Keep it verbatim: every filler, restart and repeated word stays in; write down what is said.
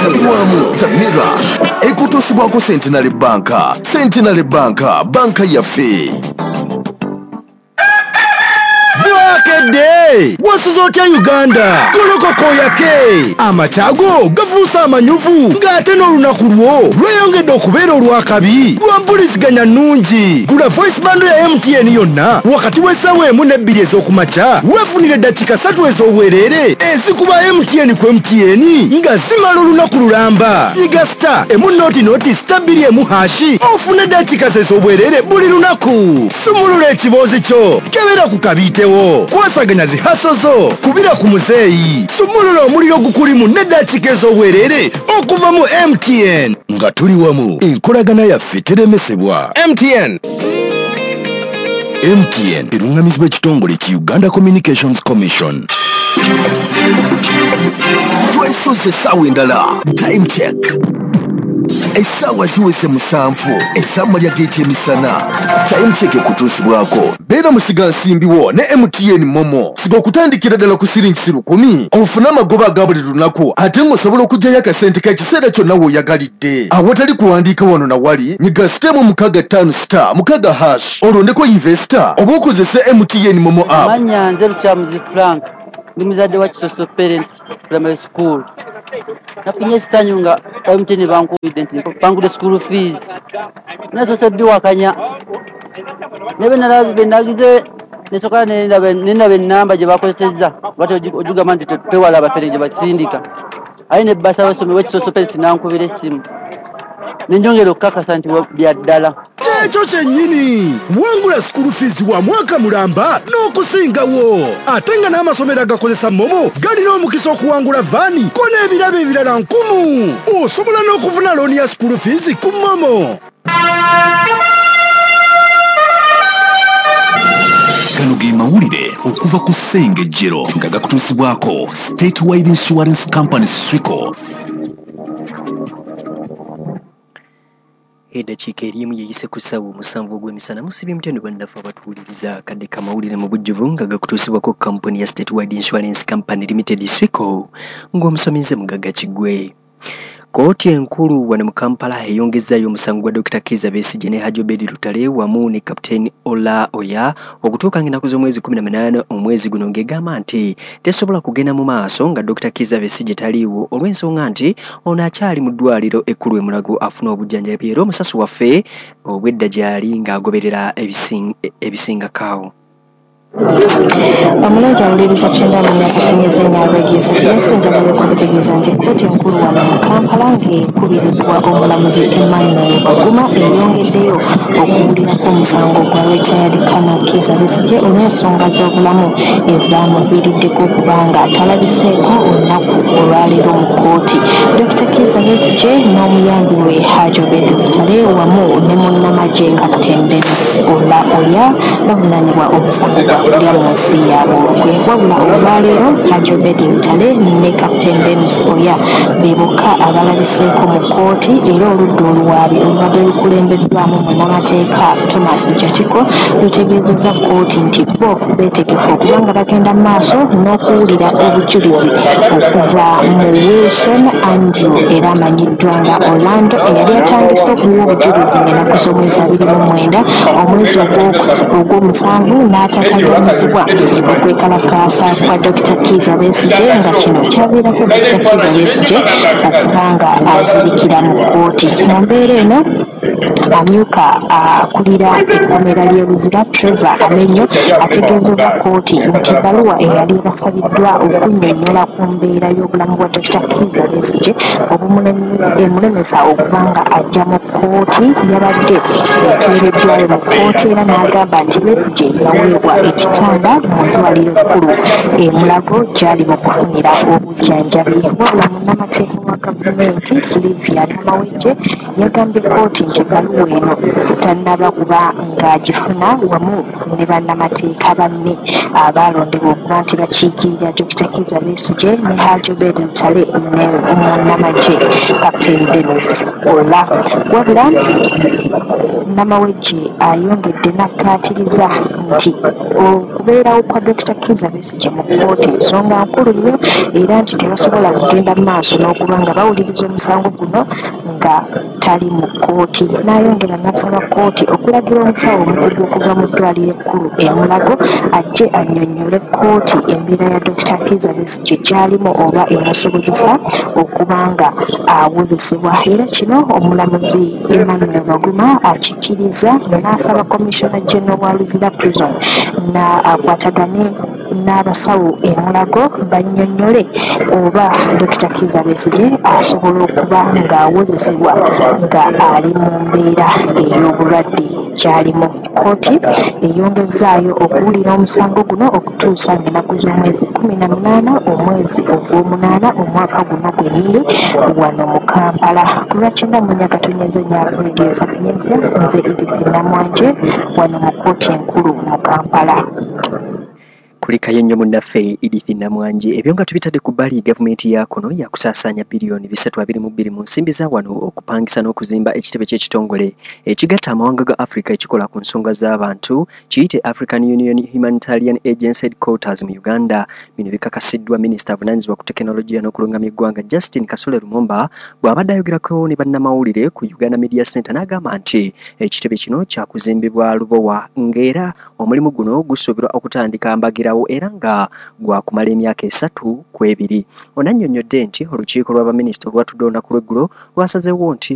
Taliwamu Tamira ekutusibwako Centenary Banka. Centenary Banka, banka yaffe. Bwakede wasuzotya Uganda golokoko yake amachago gavusa amanyuvu ngate n'olunaku lwo lweyongedde okubeera olwakabi lwambuliziganya nungi. Gula voice band ya M T N yonna wakati w'essaawa emu n'ebbiri ez'okumakya weefunire eddakiika ssatu ez'obwereere ezikuba M T N ku M T N nga zimala olunaku lulamba. Yiga star emu noti noti star bbiri emu hashi ofune eddakiika ez'obwereere buli lunaku. Sumulula ekiboozi kyo kebera ku kabiitewo kwasaganya zihasozo kubira ku muzeeyi. Sumulula omuliro gukulimu n'eddakiika ez'obwereere okuva mu M T N nga tuli wamu enkolagana yaffe teremesebwa. M T N M T N erungamizibwa ekitongole ki Uganda Communications Commission. Twesoze essaawa endala time check. Essaawa ziwese musanvu ez'amalya g'ekyemisana. Time check ekutuusibwako. Beera musiga nsimbiwo ne M T N Momo. Siga okutandikira ddala ku siringisi lukumi ofune amagoba aga buli lunaku ate ng'osobola okuggyayo akasente k'ekiseera kyonna w'oyagalidde. Awatali kuwandiika wano na wali nyiga sitemu mukaaga ttaano star mukaaga hash olondeko investor oba okozese M T N Momo app. Manya nze Lukyamuzi Frank ndi muzadde wa Kisoso Parents Primary School. Nafunye esitanyu nga M T N bankubidde nti bangudde school fees. Nasoose biwakanya nebe nalaba benagize nesoka nenaba ennamba gye bakozesezza bati ojugamba nti twewala abafere gye basindika aye ne basa abasomi w'Ekisoso Parents nankubira essimu nenjongera okukakasa nti bya ddala. Ekyo kyennyini wangula school fees wa mwaka mulamba n'okusingawo ate nga n'amasomero agakozesa Momo galina omukisa okuwangula vaani ko n'ebirabo ebirala nkumu. Osobola n'okufuna looni ya school fees ku Momo. Gano ge mawulire okuva ku Ssengejjero nga gakutuusibwako State Wide Insurance Company Swico. Eddakiika erimu yeyise ku ssaawa omusanvu ogw'emisana musibye mutendo bannaffe abatuwuliriza akadde kamawulire mu bujjuvu nga gakutuusibwako kampuni ya State Wide Insurance Company Limited Swico ng'omusominze Mugaga Kigwe. Kooti enkulu wano mu Kampala eyongezzayo omusango gwa Doctor Kizza Besigye ne Hajji Obedi Lutale wamu ne Kapiteeni Ola Oya okutuuka ng'ennaku z'omwezi kumi na munaana omwezi guno ng'egamba nti tesobola kugenda mu maaso nga Doctor Kizza Besigye taliiwo olw'ensonga nti ono akyali mu ddwaliro ekkulu e Mulago afuna obujjanjabi era omusasi waffe obwedda gy'ali ng'agoberera ebisingakaawo. Omulungi awuliriza kyenda mu myaka kinyeze nyabegeeza yensinja mu okutegeeza nti kkooti enkulu wano mu Kampala ng'ekubirizibwa omulamuzi Emmanuel Baguma eyongeddeyo okuwulirako omusango gwa retired Colonel Kizza Besigye olw'ensonga z'obulamu ezaamuviiriddeko okubanga atalabiseeko olunaku olwaleero mu kkooti. Doctor Kizza Besigye n'omuyambi we Hajji Obedi Lutale wamu ne munnamagye Kapiteeni Dennis Ola Oya bavunaanibwa omusango gwa kulya mu nsi yaabwe olukwe. Wabula olwaleero Hajji Obedi Lutale ne Kapiteeni Dennis Oya be bokka abalabiseeko mu kkooti era oludda oluwaabi olubadde lukulembeddwamu munnamateeka Thomas Jatiko lutegeezezza kkooti nti bo beetegefu okuba nga bagenda mu maaso n'okuwulira obujulizi okuva mu Wilson Andrew era amanyiddwa nga Orlando eyali atandise okuwa obujulizi ng'ennaku z'omwezi abiri mu mwenda omwezi ogw'omusanvu n'atataganyizibwa okwekalakaasa kwa Doctor Kizza Besigye nga kino kyaviirako Doctor Kizza Besigye okuba nga azibikira mu kkooti. Mu mbeera eno amyuka akulira ekkomera ly'Oluzira Trevor Amenyo ategeezezza kkooti nti ebbaluwa eyali basabiddwa okunnyonnyola ku mbeera y'obulamu bwa Doctor Kizza Besigye obumulemesa okuba nga ajja mu kkooti yabadde eteereddwayo mu kkooti era n'agamba nti Besigye yaweebwa ekitanda mu ddwaliro ekkulu e Mulago gy'ali mu kufunira obujjanjabi. Wabula munnamateeka wa gavumenti Sylvia Namawejje yagambye kkooti nti ebbaluwa eno tannaba kuba ng'agifuna wamu ne bannamateeka banne abaalondebwa okuba nti bakiikirira Doctor Kizza Besigye ne Hajji Obedi Lutale ne munnamagye Kapiteeni Dennis Ola. Wabula Namawejje ayongedde nakkaatiriza nti okubeerawo kwa Dokita Kizza Besigye mu kkooti nsonga nkulu nnyo era nti tebasobola kugenda mu maaso n'okuba nga bawuliriza omusango guno nga tali mu kkooti. N'ayongera n'asaba kkooti okulagira omusawo omukugu okuva mu ddwaliro ekkulu e Mulago ajje annyonnyole kkooti embeera ya Dokita Kizza Besigye gy'alimu oba emusobozesa okuba nga awozesebwa. Era kino omulamuzi Emmanuel Baguma akikkiriza n'asaba Commissioner General wa Luzira Prison na akwatagane n'abasawo e Mulago bannyonnyole oba Dokita Kizza Besigye asobola okuba ng'awozesebwa nga ali mu mbeera ey'obulwadde gy'alimu. Kkooti eyongezaayo okuwulira omusango guno okutuusa ng'ennaku z'omwezi kumi na munaana omwezi ogw'omunaana omwaka guno gwennyini wano mu Kampala. Ku lwakyenda mu nnya katonyeza nya Radio Sapiensia, nze Edith Namwanje wano mu kkooti enkulu mu Kampala. Kulikayo nnyo munnaffe Edith Namwanje. Ebyo nga tubitadde ku bbali gavumenti ya kuno yakusaasaanya biliyooni bisatu abiri mu bbiri mu nsimbi za wano okupangisa n'okuzimba ekitebe ky'ekitongole ekigatta amawanga ga Africa ekikola ku nsonga z'abantu kiyite African Union Humanitarian Agency Headquarters mu Uganda. Bino bikakasiddwa minisita avunaanyizibwa ku tekinologiya n'okulungamya eggwanga Justin Kasule Lumumba bw'abadde ayogerako ne bannamawulire ku Uganda Media Center n'agamba nti ekitebe kino kyakuzimbibwa Lubowa ng'era omulimu guno gusuubirwa okutandika mbagira era nga gwakumala emyaka esatu ku ebiri. Ono annyonnyodde nti olukiiko lw'abaminisita olwatudde olunaku lw'eggulo lwasazeewo nti